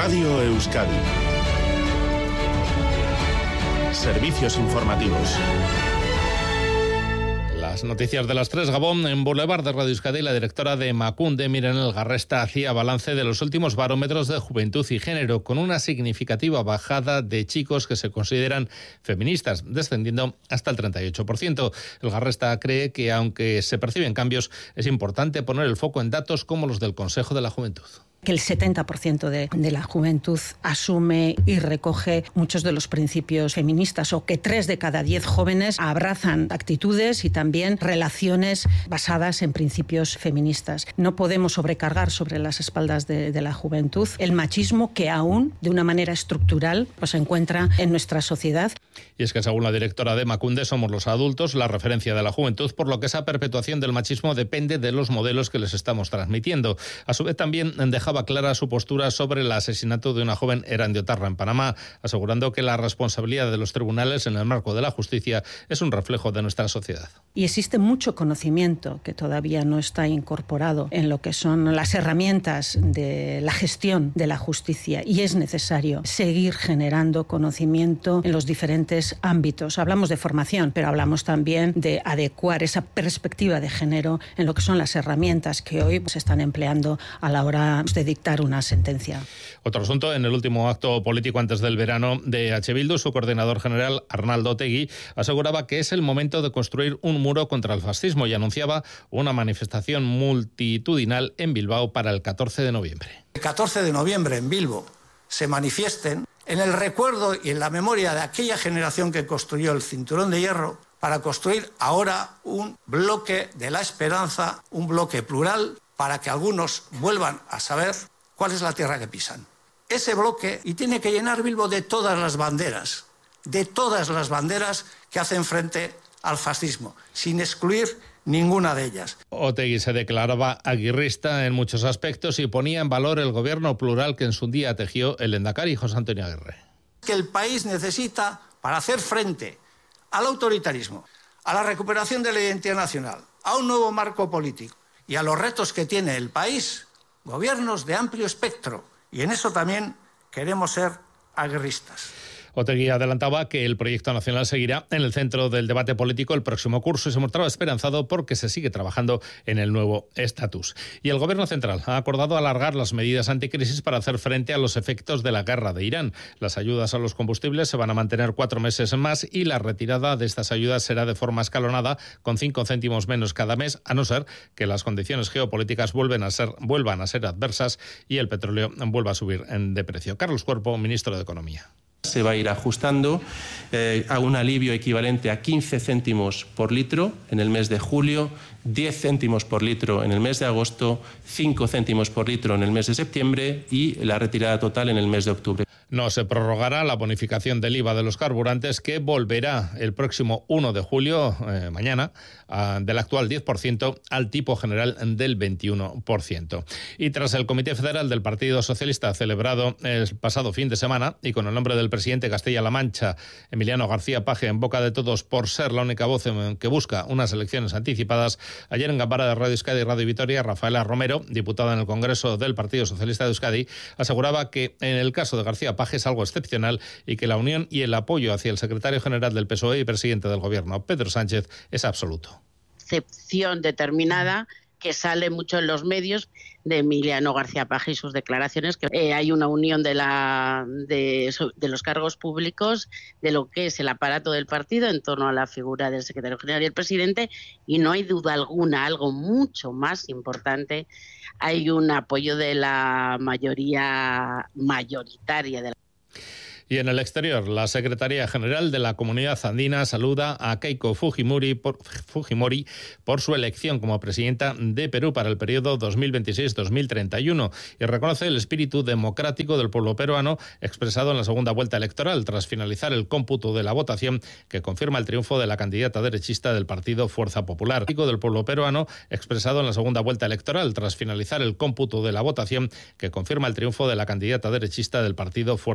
Radio Euskadi. Servicios informativos. Las noticias de las 3, Gabón. En Boulevard de Radio Euskadi, la directora de Emakunde, Miren Elgarresta, hacía balance de los últimos barómetros de juventud y género, con una significativa bajada de chicos que se consideran feministas, descendiendo hasta el 38%. Elgarresta cree que, aunque se perciben cambios, es importante poner el foco en datos como los del Consejo de la Juventud. Que el 70% de la juventud asume y recoge muchos de los principios feministas, o que 3 de cada 10 jóvenes abrazan actitudes y también relaciones basadas en principios feministas. No podemos sobrecargar sobre las espaldas de la juventud el machismo que aún, de una manera estructural, se encuentra en nuestra sociedad. Y es que, según la directora de Emakunde, somos los adultos la referencia de la juventud, por lo que esa perpetuación del machismo depende de los modelos que les estamos transmitiendo. A su vez, también dejaba clara su postura sobre el asesinato de una joven Erandiotarra en Panamá, asegurando que la responsabilidad de los tribunales en el marco de la justicia es un reflejo de nuestra sociedad. Y existe mucho conocimiento que todavía no está incorporado en lo que son las herramientas de la gestión de la justicia, y es necesario seguir generando conocimiento en los diferentes ámbitos. Hablamos de formación, pero hablamos también de adecuar esa perspectiva de género en lo que son las herramientas que hoy se están empleando a la hora de dictar una sentencia. Otro asunto: en el último acto político antes del verano de H. Bildu, su coordinador general, Arnaldo Otegi, aseguraba que es el momento de construir un muro contra el fascismo y anunciaba una manifestación multitudinal en Bilbao para el 14 de noviembre. El 14 de noviembre en Bilbo se manifiesten en el recuerdo y en la memoria de aquella generación que construyó el cinturón de hierro para construir ahora un bloque de la esperanza, un bloque plural, para que algunos vuelvan a saber cuál es la tierra que pisan. Ese bloque, y tiene que llenar Bilbo de todas las banderas que hacen frente al fascismo, sin excluir ninguna de ellas. Otegi se declaraba aguirrista en muchos aspectos y ponía en valor el gobierno plural que en su día tejió el lehendakari José Antonio Aguirre. Que el país necesita, para hacer frente al autoritarismo, a la recuperación de la identidad nacional, a un nuevo marco político y a los retos que tiene el país, gobiernos de amplio espectro, y en eso también queremos ser aguerristas. Otegi adelantaba que el proyecto nacional seguirá en el centro del debate político el próximo curso y se mostraba esperanzado porque se sigue trabajando en el nuevo estatus. Y el Gobierno central ha acordado alargar las medidas anticrisis para hacer frente a los efectos de la guerra de Irán. Las ayudas a los combustibles se van a mantener 4 meses más y la retirada de estas ayudas será de forma escalonada, con 5 céntimos menos cada mes, a no ser que las condiciones geopolíticas vuelvan a ser adversas y el petróleo vuelva a subir de precio. Carlos Cuerpo, ministro de Economía. Se va a ir ajustando a un alivio equivalente a 15 céntimos por litro en el mes de julio, 10 céntimos por litro en el mes de agosto, 5 céntimos por litro en el mes de septiembre y la retirada total en el mes de octubre. No se prorrogará la bonificación del IVA de los carburantes, que volverá el próximo 1 de julio, mañana, del actual 10% al tipo general del 21%. Y tras el Comité Federal del Partido Socialista celebrado el pasado fin de semana y con el nombre del presidente de Castilla-La Mancha, Emiliano García Paje, en boca de todos por ser la única voz que busca unas elecciones anticipadas, ayer en Gambara de Radio Euskadi y Radio Vitoria, Rafaela Romero, diputada en el Congreso del Partido Socialista de Euskadi, aseguraba que en el caso de García Paje es algo excepcional y que la unión y el apoyo hacia el secretario general del PSOE y presidente del Gobierno, Pedro Sánchez, es absoluto. Excepción determinada que sale mucho en los medios de Emiliano García Paje y sus declaraciones, que hay una unión de los cargos públicos, de lo que es el aparato del partido en torno a la figura del secretario general y el presidente, y no hay duda alguna, algo mucho más importante, hay un apoyo de la mayoría mayoritaria de la... Y en el exterior, la Secretaría General de la Comunidad Andina saluda a Keiko Fujimori por su elección como presidenta de Perú para el periodo 2026-2031 y reconoce el espíritu democrático del pueblo peruano expresado en la segunda vuelta electoral tras finalizar el cómputo de la votación que confirma el triunfo de la candidata derechista del partido Fuerza Popular. Del pueblo peruano expresado en la segunda vuelta electoral tras finalizar el cómputo de la votación que confirma el triunfo de la candidata derechista del partido Fuerza